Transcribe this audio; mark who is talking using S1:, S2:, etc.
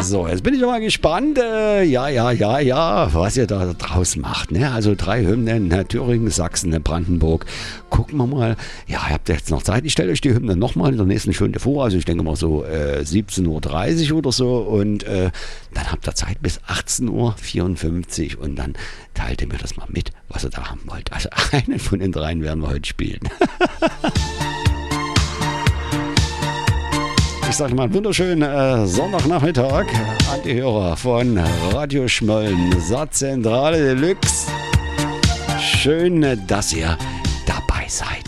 S1: So, jetzt bin ich mal gespannt, was ihr da draus macht. Ne? Also 3 Hymnen, Thüringen, Sachsen, Brandenburg. Gucken wir mal. Ja, ihr habt jetzt noch Zeit. Ich stelle euch die Hymne nochmal in der nächsten Stunde vor. Also ich denke mal so 17:30 Uhr oder so. Und dann habt ihr Zeit bis 18:54 Uhr. Und dann teilt ihr mir das mal mit, was ihr da haben wollt. Also einen von den 3 werden wir heute spielen. Ich sage mal einen wunderschönen Sonntagnachmittag an die Hörer von Radio Schmollen, Satzzentrale Deluxe. Schön, dass ihr dabei seid.